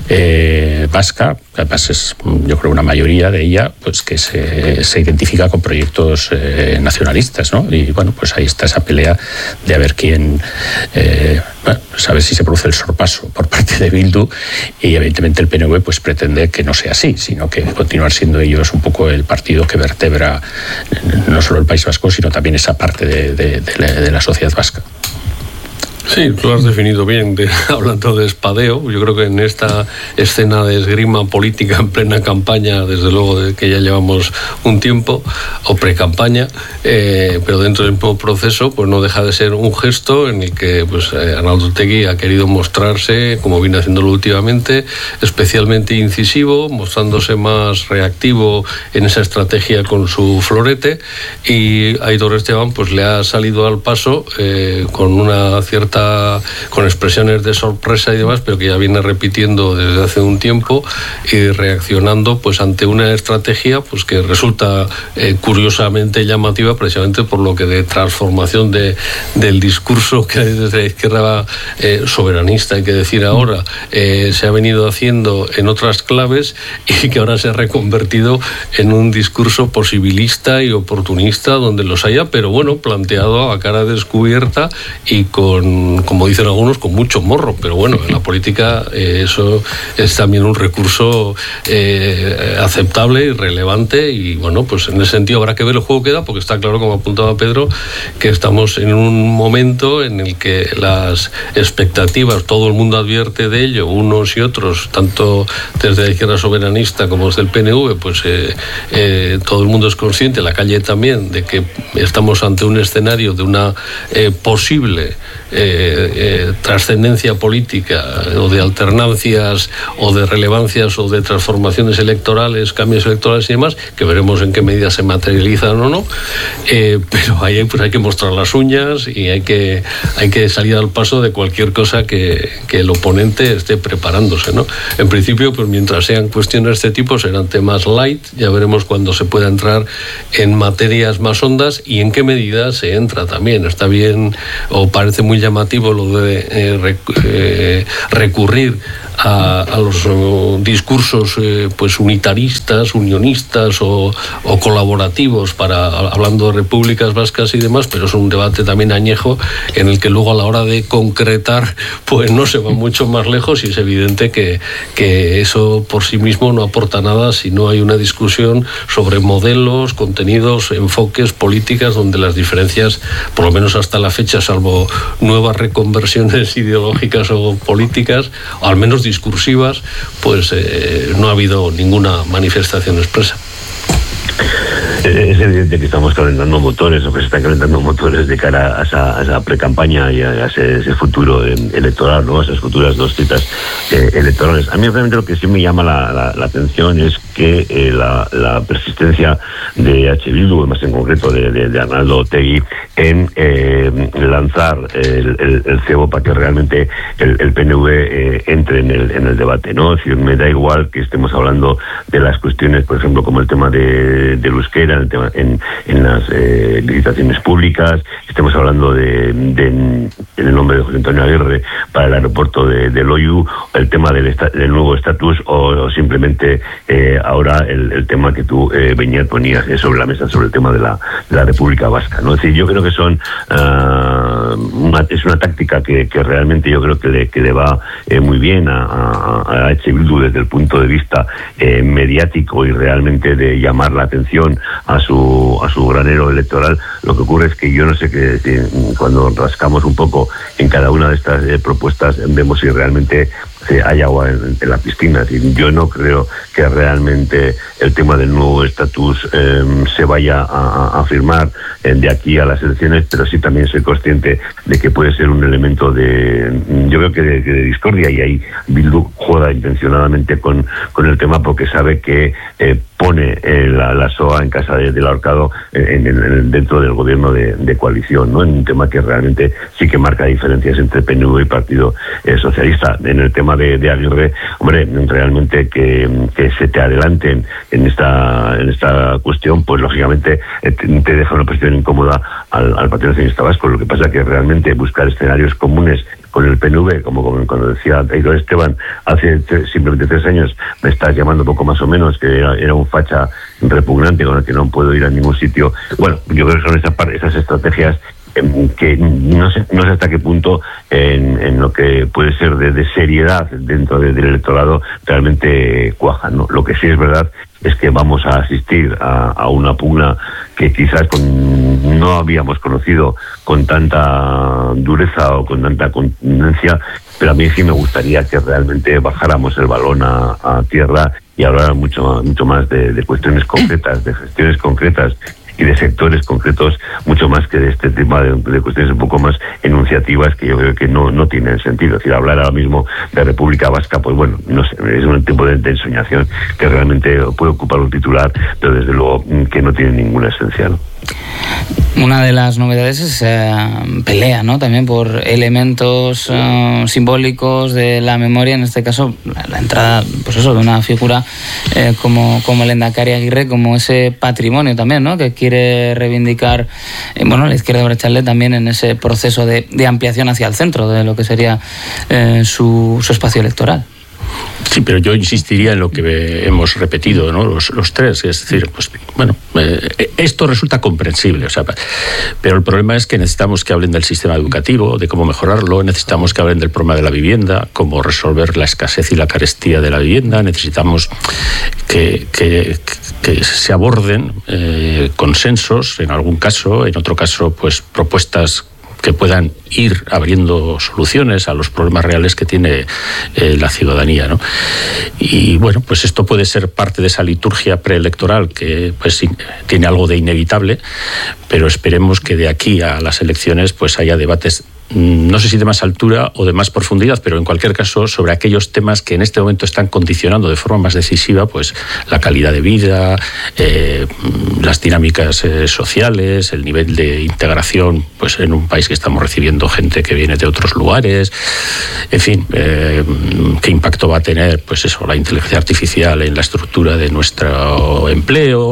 Speaker 2: vasca, que además es, yo creo, una mayoría de ella, pues que se identifica con proyectos nacionalistas, ¿no? Y bueno, pues ahí está esa pelea de a ver quién, a ver si se produce el sorpaso por parte de Bildu, y evidentemente el PNV pues pretende que no sea así, sino que continuar siendo ellos un poco el partido que vertebra no solo el País Vasco, sino también esa parte de la sociedad vasca.
Speaker 3: Sí, lo has definido bien, hablando de espadeo. Yo creo que en esta escena de esgrima política en plena campaña, desde luego de que ya llevamos un tiempo, o pre-campaña, pero dentro del mismo proceso, pues no deja de ser un gesto en el que pues Arnaldo Otegi ha querido mostrarse, como viene haciéndolo últimamente, especialmente incisivo, mostrándose más reactivo en esa estrategia con su florete, y Aitor Esteban pues le ha salido al paso con una cierta, con expresiones de sorpresa y demás, pero que ya viene repitiendo desde hace un tiempo y reaccionando pues ante una estrategia pues que resulta curiosamente llamativa, precisamente por lo que de transformación del discurso que desde la izquierda soberanista, hay que decir ahora, se ha venido haciendo en otras claves, y que ahora se ha reconvertido en un discurso posibilista y oportunista donde los haya, pero bueno, planteado a cara descubierta y con como dicen algunos, con mucho morro, pero bueno, en la política eso es también un recurso aceptable y relevante, y bueno, pues en ese sentido habrá que ver el juego que da, porque está claro, como apuntaba Pedro, que estamos en un momento en el que las expectativas, todo el mundo advierte de ello, unos y otros, tanto desde la izquierda soberanista como desde el PNV, pues todo el mundo es consciente, la calle también, de que estamos ante un escenario de una posible trascendencia política, o de alternancias o de relevancias o de transformaciones electorales, cambios electorales y demás, que veremos en qué medida se materializan o no, pero ahí pues hay que mostrar las uñas y hay que salir al paso de cualquier cosa que el oponente esté preparándose, ¿no? En principio, pues mientras sean cuestiones de este tipo, serán temas light, ya veremos cuándo se pueda entrar en materias más hondas y en qué medida se entra también. Está bien, o parece muy llamativo lo de recurrir a los discursos pues unitaristas, unionistas o colaborativos, hablando de repúblicas vascas y demás, pero es un debate también añejo en el que luego a la hora de concretar pues no se va mucho más lejos, y es evidente que eso por sí mismo no aporta nada si no hay una discusión sobre modelos, contenidos, enfoques, políticas, donde las diferencias, por lo menos hasta la fecha, salvo nuevas reconversiones ideológicas o políticas, o al menos discursivas, pues no ha habido ninguna manifestación expresa.
Speaker 4: Es evidente que estamos calentando motores, o que se están calentando motores de cara a esa pre-campaña y a ese futuro electoral, ¿no? A esas futuras 2 citas electorales. A mí realmente lo que sí me llama la atención es que la persistencia de H. Bildu, más en concreto de Arnaldo Otegi, en lanzar el cebo para que realmente el PNV entre en el debate, ¿no? Es decir, me da igual que estemos hablando de las cuestiones, por ejemplo, como el tema del euskera, en las licitaciones públicas, estemos hablando en el nombre de José Antonio Aguirre para el aeropuerto de Loiu, el tema del nuevo estatus, o simplemente ahora el tema que tú, Beñat, ponías sobre la mesa, sobre el tema de la República Vasca, ¿no? Es decir, yo creo que es una táctica que realmente yo creo que le va muy bien a H. Bildu desde el punto de vista mediático, y realmente de llamar la atención a su granero electoral. Lo que ocurre es que yo no sé cuando rascamos un poco en cada una de estas propuestas, vemos si realmente hay agua en la piscina. Yo no creo que realmente el tema del nuevo estatus se vaya a firmar de aquí a las elecciones, pero sí también soy consciente de que puede ser un elemento yo creo que de discordia, y ahí Bildu juega intencionadamente con el tema, porque sabe que pone la SOA en casa del ahorcado dentro del gobierno de coalición, ¿no? En un tema que realmente sí que marca diferencias entre PNV y Partido Socialista. En el tema de Aguirre, hombre, realmente que se te adelanten en esta cuestión, pues lógicamente te deja una posición incómoda al Partido Nacionalista Vasco. Lo que pasa es que realmente buscar escenarios comunes con el PNV, como cuando decía Aitor Esteban hace simplemente 3 años, me estás llamando poco más o menos, que era un facha repugnante con el que no puedo ir a ningún sitio. Bueno, yo creo que son esas estrategias que no sé hasta qué punto en lo que puede ser de seriedad dentro del electorado realmente cuajan, ¿no? Lo que sí es verdad es que vamos a asistir a una pugna que quizás no habíamos conocido con tanta dureza o con tanta contundencia, pero a mí sí me gustaría que realmente bajáramos el balón a tierra y hablar mucho más de cuestiones concretas, de gestiones concretas y de sectores concretos, mucho más que de este tema de cuestiones un poco más enunciativas, que yo creo que no tienen sentido. Es decir, hablar ahora mismo de República Vasca, pues bueno, no sé, es un tipo de ensoñación que realmente puede ocupar un titular, pero desde luego que no tiene ninguna esencia, ¿no?
Speaker 1: Una de las novedades es pelea, ¿no? También por elementos simbólicos de la memoria, en este caso la entrada, pues eso, de una figura como el Lehendakari Aguirre, como ese patrimonio también, ¿no? Que quiere reivindicar, la izquierda abertzale también en ese proceso de ampliación hacia el centro de lo que sería su espacio electoral.
Speaker 2: Sí, pero yo insistiría en lo que hemos repetido, ¿no? Los tres, es decir, pues bueno, esto resulta comprensible, o sea, pero el problema es que necesitamos que hablen del sistema educativo, de cómo mejorarlo, necesitamos que hablen del problema de la vivienda, cómo resolver la escasez y la carestía de la vivienda, necesitamos que se aborden consensos, en algún caso, en otro caso, pues propuestas que puedan ir abriendo soluciones a los problemas reales que tiene la ciudadanía, ¿no? Y bueno, pues esto puede ser parte de esa liturgia preelectoral que pues tiene algo de inevitable, pero esperemos que de aquí a las elecciones pues haya debates, no sé si de más altura o de más profundidad, pero en cualquier caso sobre aquellos temas que en este momento están condicionando de forma más decisiva pues la calidad de vida, las dinámicas sociales, el nivel de integración pues en un país que estamos recibiendo gente que viene de otros lugares, en fin, qué impacto va a tener pues eso, la inteligencia artificial en la estructura de nuestro empleo,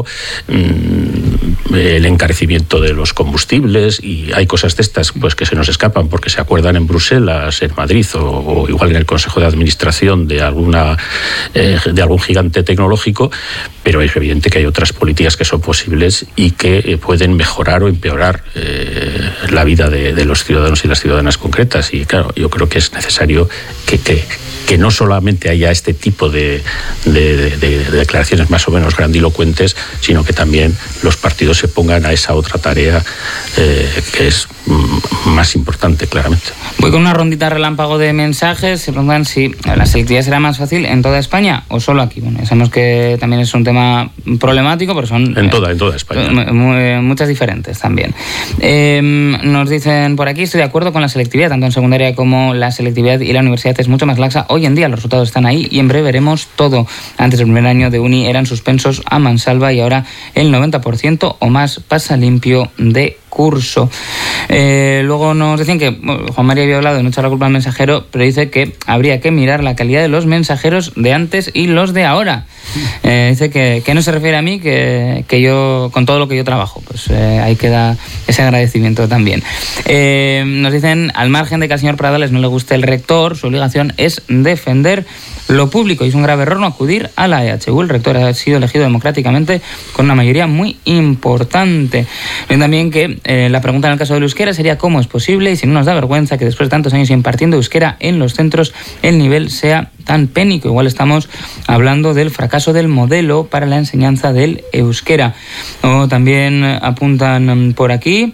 Speaker 2: el encarecimiento de los combustibles, y hay cosas de estas pues que se nos escapan porque se acuerdan en Bruselas, en Madrid o igual en el Consejo de Administración de algún gigante tecnológico, pero es evidente que hay otras políticas que son posibles y que pueden mejorar o empeorar la vida de los ciudadanos y las ciudadanas concretas. Y claro, yo creo que es necesario que no solamente haya este tipo de declaraciones más o menos grandilocuentes, sino que también los partidos se pongan a esa otra tarea que es más importante, claramente.
Speaker 1: Voy con una rondita relámpago de mensajes. Se preguntan si la selectividad será más fácil en toda España o solo aquí. Bueno, ya sabemos que también es un tema problemático, pero son...
Speaker 2: En toda España.
Speaker 1: Muchas diferentes también. Nos dicen por aquí, estoy de acuerdo con la selectividad, tanto en secundaria como la selectividad y la universidad es mucho más laxa. Hoy en día los resultados están ahí y en breve veremos todo. Antes del primer año de uni eran suspensos a mansalva y ahora el 90% o más pasa limpio de curso. Luego nos decían que Juan María había hablado de no echar la culpa al mensajero, pero dice que habría que mirar la calidad de los mensajeros de antes y los de ahora. Dice que no se refiere a mí, que yo, con todo lo que yo trabajo, pues ahí queda ese agradecimiento también. Nos dicen, al margen de que al señor Pradales no le guste el rector, su obligación es defender lo público y es un grave error no acudir a la EHU. El rector ha sido elegido democráticamente con una mayoría muy importante. Ven también que la pregunta en el caso del euskera sería cómo es posible, y si no nos da vergüenza que después de tantos años impartiendo euskera en los centros el nivel sea tan pénico. Igual estamos hablando del fracaso del modelo para la enseñanza del euskera. O también apuntan por aquí,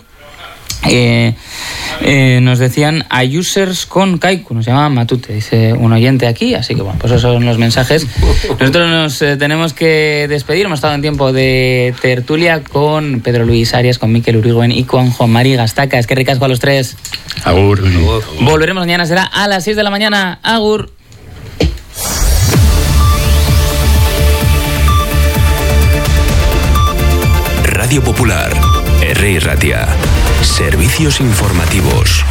Speaker 1: nos decían a users con Kaiku, nos llama Matute, dice un oyente aquí, así que bueno, pues esos son los mensajes. Nosotros nos tenemos que despedir, hemos estado en tiempo de tertulia con Pedro Luis Arias, con Mikel Uriguen y con Juan Mari Gastaca. Es que ricasco a los tres.
Speaker 2: Agur.
Speaker 1: Volveremos mañana, será a las 6 de la mañana. Agur.
Speaker 5: Radio Popular, Herri Ratia. Servicios informativos.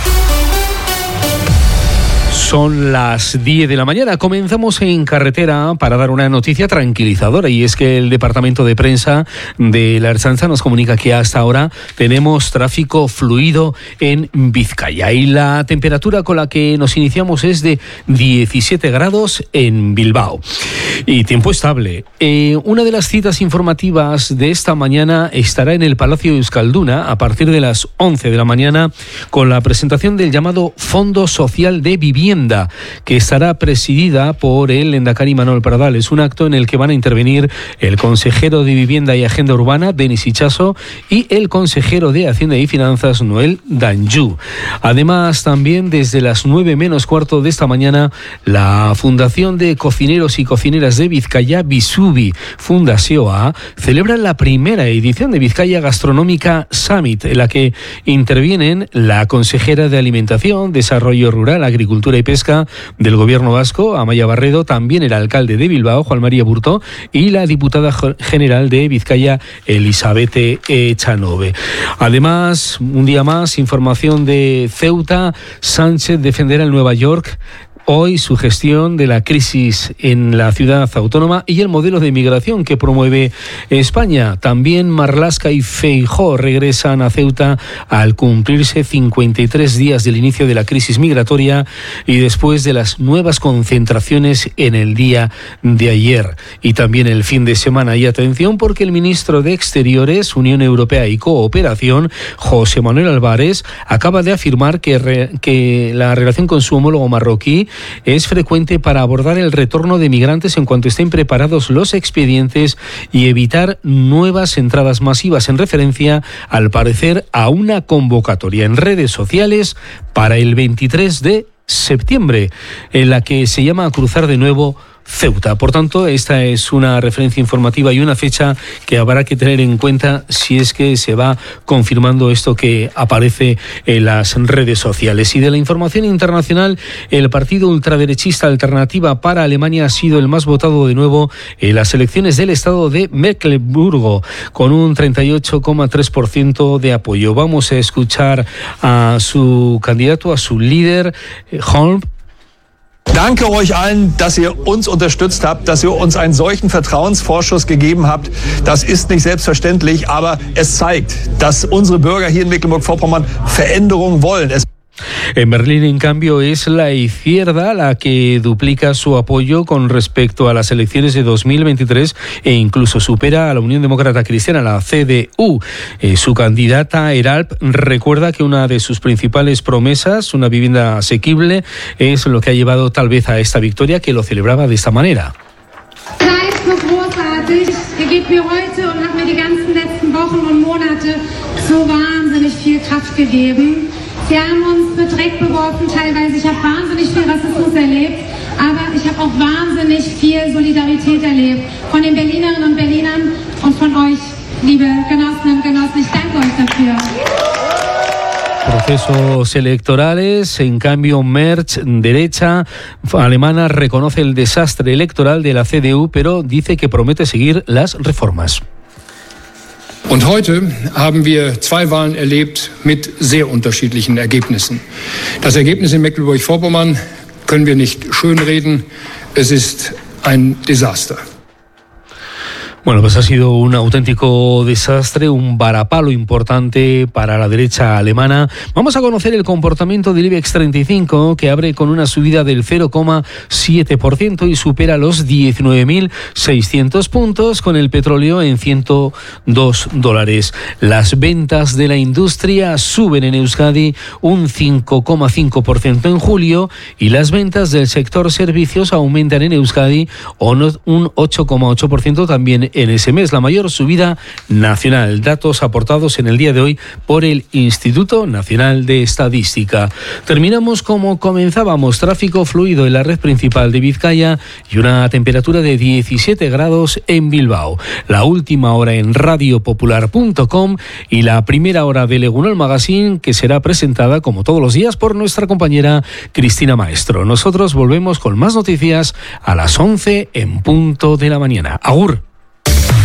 Speaker 13: Son las 10 de la mañana. Comenzamos en carretera para dar una noticia tranquilizadora, y es que el Departamento de Prensa de la Ertzaintza nos comunica que hasta ahora tenemos tráfico fluido en Vizcaya y la temperatura con la que nos iniciamos es de 17 grados en Bilbao. Y tiempo estable. Una de las citas informativas de esta mañana estará en el Palacio de Euskalduna a partir de las 11 de la mañana con la presentación del llamado Fondo Social de Vivienda, que estará presidida por el lehendakari Manuel Pradales. Un acto en el que van a intervenir el consejero de Vivienda y Agenda Urbana, Denis Itxaso, y el consejero de Hacienda y Finanzas, Noel Danjou. Además, también desde las 9 menos cuarto de esta mañana, la Fundación de Cocineros y Cocineras de Vizcaya, Bisubi Fundazioa, celebra la primera edición de Vizcaya Gastronómica Summit, en la que intervienen la consejera de Alimentación, Desarrollo Rural, Agricultura y Pesca del Gobierno vasco, Amaia Barredo, también el alcalde de Bilbao, Juan María Burto, y la diputada general de Vizcaya, Elizabeth Echanove. Además, un día más, información de Ceuta. Sánchez defenderá el Nueva York hoy su gestión de la crisis en la ciudad autónoma y el modelo de migración que promueve España. También Marlaska y Feijóo regresan a Ceuta al cumplirse 53 días del inicio de la crisis migratoria y después de las nuevas concentraciones en el día de ayer y también el fin de semana. Y atención, porque el ministro de Exteriores, Unión Europea y Cooperación, José Manuel Álvarez, acaba de afirmar que la relación con su homólogo marroquí es frecuente para abordar el retorno de migrantes en cuanto estén preparados los expedientes y evitar nuevas entradas masivas, en referencia, al parecer, a una convocatoria en redes sociales para el 23 de septiembre, en la que se llama a cruzar de nuevo Ceuta. Por tanto, esta es una referencia informativa y una fecha que habrá que tener en cuenta si es que se va confirmando esto que aparece en las redes sociales. Y de la información internacional, el partido ultraderechista Alternativa para Alemania ha sido el más votado de nuevo en las elecciones del estado de Mecklemburgo, con un 38,3% de apoyo. Vamos a escuchar a su candidato, a su líder, Holm.
Speaker 20: Danke euch allen, dass ihr uns unterstützt habt, dass ihr uns einen solchen Vertrauensvorschuss gegeben habt. Das ist nicht selbstverständlich, aber es zeigt, dass unsere Bürger hier in Mecklenburg-Vorpommern Veränderungen wollen.
Speaker 13: En Berlín, en cambio, es la izquierda la que duplica su apoyo con respecto a las elecciones de 2023 e incluso supera a la Unión Demócrata Cristiana, la CDU. Su candidata, Eralp, recuerda que una de sus principales promesas, una vivienda asequible, es lo que ha llevado tal vez a esta victoria, que lo celebraba de esta manera.
Speaker 21: Ihr gebt mir heute und habt mir die ganzen letzten Wochen und Monate so wahnsinnig viel Kraft gegeben. Sie haben uns mit Dreck beworfen teilweise. Ich habe wahnsinnig viel Rassismus erlebt, aber ich habe auch wahnsinnig viel Solidarität erlebt. Von den Berlinerinnen und Berlinern und von euch, liebe Genossinnen und Genossen. Ich danke euch dafür.
Speaker 13: Procesos electorales. En cambio, Merz, derecha alemana, reconoce el desastre electoral de la CDU, pero dice que promete seguir las reformas.
Speaker 22: Und heute haben wir 2 Wahlen erlebt mit sehr unterschiedlichen Ergebnissen. Das Ergebnis in Mecklenburg-Vorpommern können wir nicht schönreden. Es ist ein Desaster.
Speaker 13: Bueno, pues ha sido un auténtico desastre, un varapalo importante para la derecha alemana. Vamos a conocer el comportamiento del IBEX 35, que abre con una subida del 0,7% y supera los 19.600 puntos, con el petróleo en $102. Las ventas de la industria suben en Euskadi un 5,5% en julio y las ventas del sector servicios aumentan en Euskadi un 8,8% también en ese mes, la mayor subida nacional. Datos aportados en el día de hoy por el Instituto Nacional de Estadística. Terminamos como comenzábamos: tráfico fluido en la red principal de Vizcaya y una temperatura de 17 grados en Bilbao. La última hora en radiopopular.com y la primera hora de Egunon Magazine, que será presentada como todos los días por nuestra compañera Cristina Maestro. Nosotros volvemos con más noticias a las 11 en punto de la mañana. Agur.